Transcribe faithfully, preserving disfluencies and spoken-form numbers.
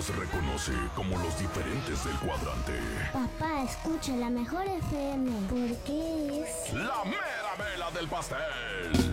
los reconoce como los diferentes del cuadrante. Papá, escucha la mejor F M porque es... ¡La mera vela del pastel!